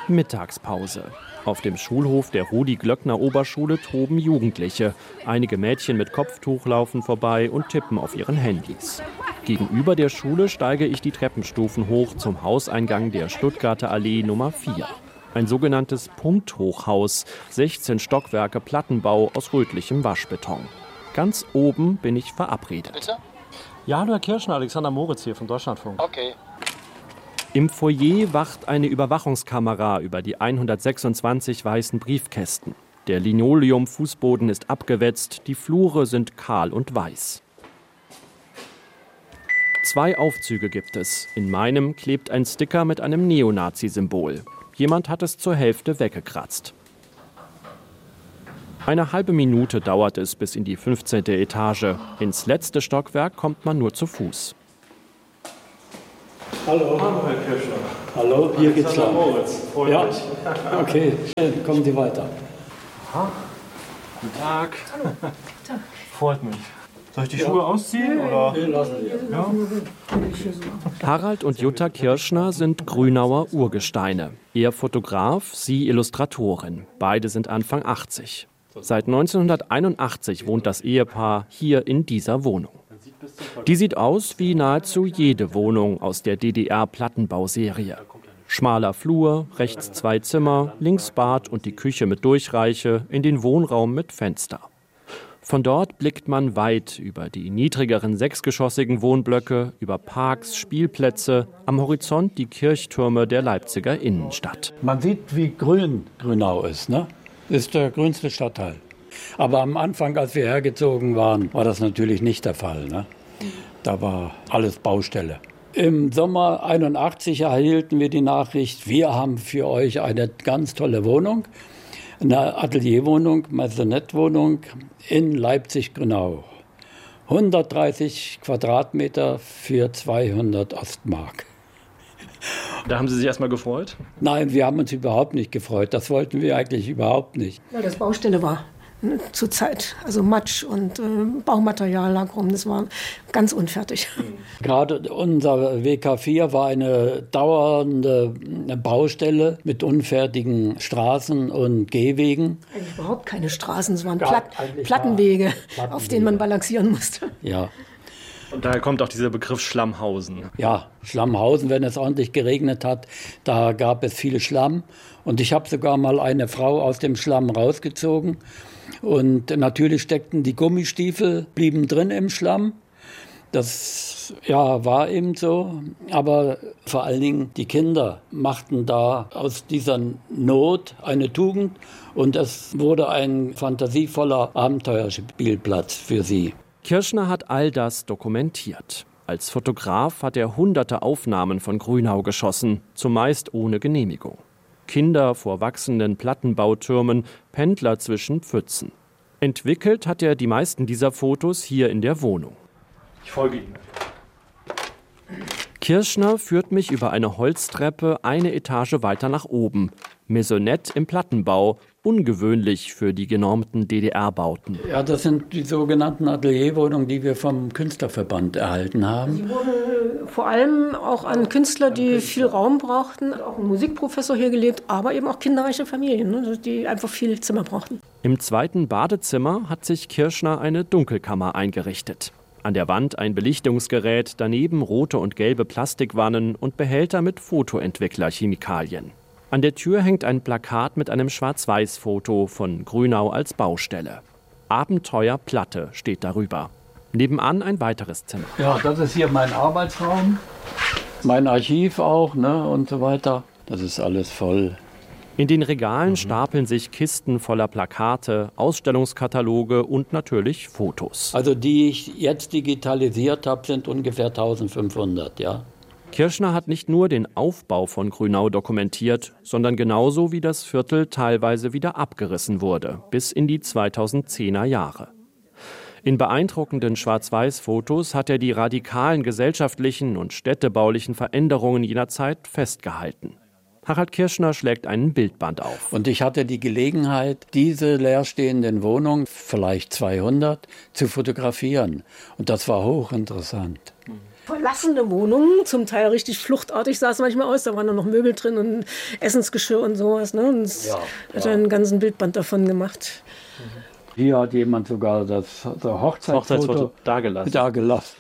Mittagspause. Auf dem Schulhof der Rudi-Glöckner-Oberschule toben Jugendliche. Einige Mädchen mit Kopftuch laufen vorbei und tippen auf ihren Handys. Gegenüber der Schule steige ich die Treppenstufen hoch zum Hauseingang der Stuttgarter Allee Nummer 4. Ein sogenanntes Punkthochhaus, 16 Stockwerke Plattenbau aus rötlichem Waschbeton. Ganz oben bin ich verabredet. Bitte? Ja, hallo Herr Kirschner, Alexander Moritz hier vom Deutschlandfunk. Okay. Im Foyer wacht eine Überwachungskamera über die 126 weißen Briefkästen. Der Linoleum-Fußboden ist abgewetzt, die Flure sind kahl und weiß. 2 Aufzüge gibt es. In meinem klebt ein Sticker mit einem Neonazi-Symbol. Jemand hat es zur Hälfte weggekratzt. Eine halbe Minute dauert es bis in die 15. Etage. Ins letzte Stockwerk kommt man nur zu Fuß. Hallo. Hallo, Herr Kirschner. Hallo, hier geht's lang. Moritz, freut Ja, mich. okay, schön, kommen Sie weiter. Aha. Guten Tag. Hallo. Tag. Freut mich. Soll ich die Schuhe ausziehen? Oder? Nee, lassen wir. Ja? Harald und Jutta Kirschner sind Grünauer Urgesteine. Er Fotograf, sie Illustratorin. Beide sind Anfang 80. Seit 1981 wohnt das Ehepaar hier in dieser Wohnung. Die sieht aus wie nahezu jede Wohnung aus der DDR-Plattenbauserie. Schmaler Flur, rechts 2 Zimmer, links Bad und die Küche mit Durchreiche, in den Wohnraum mit Fenster. Von dort blickt man weit über die niedrigeren 6-geschossigen Wohnblöcke, über Parks, Spielplätze, am Horizont die Kirchtürme der Leipziger Innenstadt. Man sieht, wie grün Grünau ist, ne? Ist der grünste Stadtteil. Aber am Anfang, als wir hergezogen waren, war das natürlich nicht der Fall, ne? Da war alles Baustelle. Im Sommer 81 erhielten wir die Nachricht, wir haben für euch eine ganz tolle Wohnung. Eine Atelierwohnung, Maisonette-Wohnung in Leipzig-Grünau. 130 Quadratmeter für 200 Ostmark. Da haben Sie sich erstmal gefreut? Nein, wir haben uns überhaupt nicht gefreut. Das wollten wir eigentlich überhaupt nicht. Weil das Baustelle war zur Zeit. Also Matsch und Baumaterial lag rum. Das war ganz unfertig. Gerade unser WK4 war eine dauernde Baustelle mit unfertigen Straßen und Gehwegen. Eigentlich überhaupt keine Straßen. Es waren Plattenwege, auf denen man balancieren musste. Ja. Und daher kommt auch dieser Begriff Schlammhausen. Ja, Schlammhausen, wenn es ordentlich geregnet hat, da gab es viel Schlamm. Und ich habe sogar mal eine Frau aus dem Schlamm rausgezogen. Und natürlich steckten die Gummistiefel, blieben drin im Schlamm. Das war eben so. Aber vor allen Dingen die Kinder machten da aus dieser Not eine Tugend. Und es wurde ein fantasievoller Abenteuerspielplatz für sie. Kirschner hat all das dokumentiert. Als Fotograf hat er hunderte Aufnahmen von Grünau geschossen, zumeist ohne Genehmigung. Kinder vor wachsenden Plattenbautürmen, Pendler zwischen Pfützen. Entwickelt hat er die meisten dieser Fotos hier in der Wohnung. Ich folge Ihnen. Kirschner führt mich über eine Holztreppe eine Etage weiter nach oben. Maisonette im Plattenbau, ungewöhnlich für die genormten DDR-Bauten. Ja, das sind die sogenannten Atelierwohnungen, die wir vom Künstlerverband erhalten haben. Die wurden vor allem auch an Künstler, die viel Raum brauchten. Auch ein Musikprofessor hier gelebt, aber eben auch kinderreiche Familien, ne, die einfach viel Zimmer brauchten. Im zweiten Badezimmer hat sich Kirschner eine Dunkelkammer eingerichtet. An der Wand ein Belichtungsgerät, daneben rote und gelbe Plastikwannen und Behälter mit Fotoentwicklerchemikalien. An der Tür hängt ein Plakat mit einem Schwarz-Weiß-Foto von Grünau als Baustelle. Abenteuer Platte steht darüber. Nebenan ein weiteres Zimmer. Ja, das ist hier mein Arbeitsraum, mein Archiv auch, ne, und so weiter. Das ist alles voll. In den Regalen stapeln sich Kisten voller Plakate, Ausstellungskataloge und natürlich Fotos. Also die ich jetzt digitalisiert habe, sind ungefähr 1500, ja. Kirschner hat nicht nur den Aufbau von Grünau dokumentiert, sondern genauso wie das Viertel teilweise wieder abgerissen wurde, bis in die 2010er Jahre. In beeindruckenden Schwarz-Weiß-Fotos hat er die radikalen gesellschaftlichen und städtebaulichen Veränderungen jener Zeit festgehalten. Harald Kirschner schlägt einen Bildband auf. Und ich hatte die Gelegenheit, diese leerstehenden Wohnungen, vielleicht 200, zu fotografieren. Und das war hochinteressant. Verlassene Wohnungen, zum Teil richtig fluchtartig sah es manchmal aus. Da waren dann noch Möbel drin und Essensgeschirr und sowas. Ne? Und hat einen ganzen Bildband davon gemacht. Hier hat jemand sogar das Hochzeitsfoto dagelassen.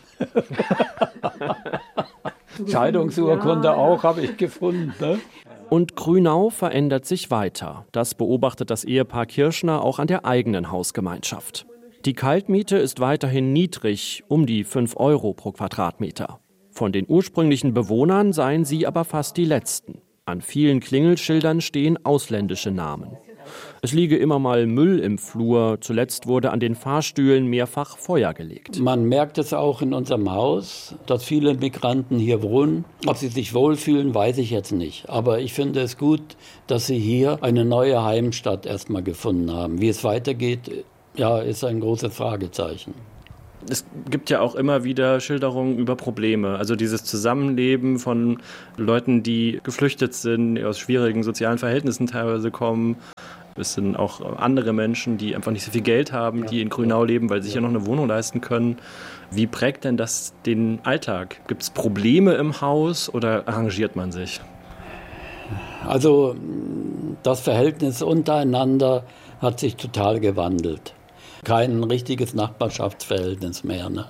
Scheidungsurkunde auch, habe ich gefunden. Ne? Und Grünau verändert sich weiter. Das beobachtet das Ehepaar Kirschner auch an der eigenen Hausgemeinschaft. Die Kaltmiete ist weiterhin niedrig, um die 5 € pro Quadratmeter. Von den ursprünglichen Bewohnern seien sie aber fast die letzten. An vielen Klingelschildern stehen ausländische Namen. Es liege immer mal Müll im Flur. Zuletzt wurde an den Fahrstühlen mehrfach Feuer gelegt. Man merkt es auch in unserem Haus, dass viele Migranten hier wohnen. Ob sie sich wohlfühlen, weiß ich jetzt nicht. Aber ich finde es gut, dass sie hier eine neue Heimstatt erstmal gefunden haben. Wie es weitergeht, ja, ist ein großes Fragezeichen. Es gibt ja auch immer wieder Schilderungen über Probleme. Also dieses Zusammenleben von Leuten, die geflüchtet sind, die aus schwierigen sozialen Verhältnissen teilweise kommen. Es sind auch andere Menschen, die einfach nicht so viel Geld haben, die in Grünau leben, weil sie sich ja noch eine Wohnung leisten können. Wie prägt denn das den Alltag? Gibt es Probleme im Haus oder arrangiert man sich? Also das Verhältnis untereinander hat sich total gewandelt. Kein richtiges Nachbarschaftsverhältnis mehr. Ne?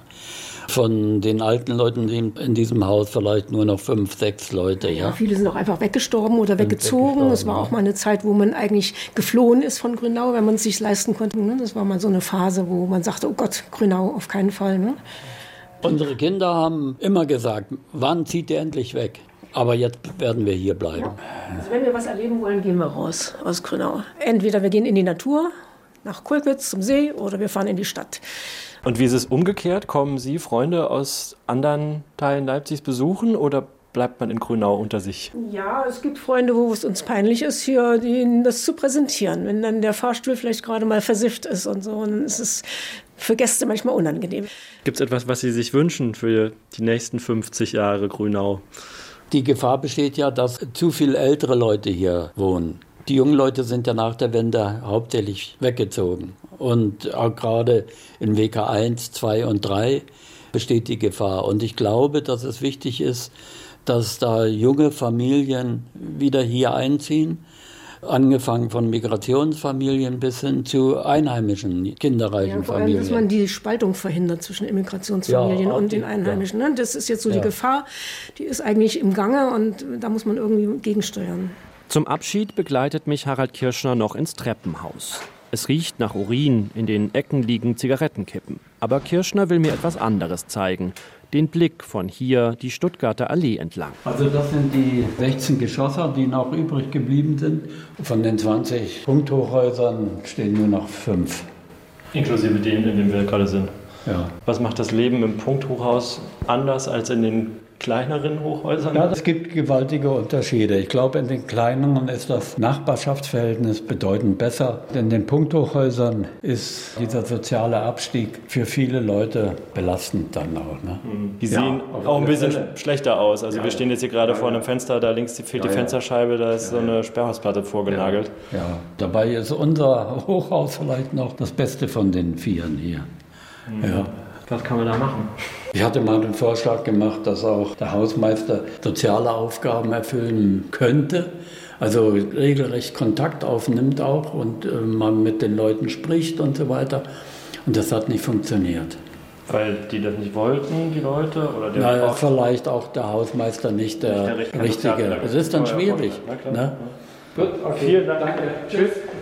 Von den alten Leuten in diesem Haus vielleicht nur noch 5, 6 Leute. Ja? Viele sind auch einfach weggestorben oder weggezogen. Es war auch mal eine Zeit, wo man eigentlich geflohen ist von Grünau, wenn man es sich leisten konnte. Ne? Das war mal so eine Phase, wo man sagte, oh Gott, Grünau auf keinen Fall. Ne? Unsere Kinder haben immer gesagt, wann zieht ihr endlich weg? Aber jetzt werden wir hier bleiben. Ja. Also wenn wir was erleben wollen, gehen wir raus aus Grünau. Entweder wir gehen in die Natur, nach Kolkwitz zum See, oder wir fahren in die Stadt. Und wie ist es umgekehrt? Kommen Sie Freunde aus anderen Teilen Leipzigs besuchen oder bleibt man in Grünau unter sich? Ja, es gibt Freunde, wo es uns peinlich ist, hier ihnen das zu präsentieren. Wenn dann der Fahrstuhl vielleicht gerade mal versifft ist und so. Und es ist für Gäste manchmal unangenehm. Gibt es etwas, was Sie sich wünschen für die nächsten 50 Jahre Grünau? Die Gefahr besteht ja, dass zu viele ältere Leute hier wohnen. Die jungen Leute sind ja nach der Wende hauptsächlich weggezogen. Und auch gerade in WK 1, 2 und 3 besteht die Gefahr. Und ich glaube, dass es wichtig ist, dass da junge Familien wieder hier einziehen. Angefangen von Migrationsfamilien bis hin zu einheimischen, kinderreichen Familien. Vor allem, dass man die Spaltung verhindert zwischen Immigrationsfamilien und den Einheimischen. Ja. Das ist jetzt so die Gefahr, die ist eigentlich im Gange und da muss man irgendwie gegensteuern. Zum Abschied begleitet mich Harald Kirschner noch ins Treppenhaus. Es riecht nach Urin, in den Ecken liegen Zigarettenkippen. Aber Kirschner will mir etwas anderes zeigen. Den Blick von hier die Stuttgarter Allee entlang. Also das sind die 16 Geschosse, die noch übrig geblieben sind. Von den 20 Punkthochhäusern stehen nur noch 5. Inklusive denen, in denen wir gerade sind. Ja. Was macht das Leben im Punkthochhaus anders als in den kleineren Hochhäusern? Ja, es gibt gewaltige Unterschiede. Ich glaube, in den kleineren ist das Nachbarschaftsverhältnis bedeutend besser. In den Punkthochhäusern ist dieser soziale Abstieg für viele Leute belastend dann auch. Ne? Die sehen auch ein bisschen schlechter aus. Also wir stehen jetzt hier gerade vor einem Fenster, da links fehlt die Fensterscheibe, da ist so eine Sperrhausplatte vorgenagelt. Ja, dabei ist unser Hochhaus vielleicht noch das Beste von den 4 hier. Ja. Was kann man da machen? Ich hatte mal den Vorschlag gemacht, dass auch der Hausmeister soziale Aufgaben erfüllen könnte. Also regelrecht Kontakt aufnimmt auch und man mit den Leuten spricht und so weiter. Und das hat nicht funktioniert. Weil die das nicht wollten, die Leute? Oder der vielleicht auch der Hausmeister nicht der Richtige. Es ist dann schwierig. Ne? Gut, okay. Vielen Dank. Danke. Tschüss.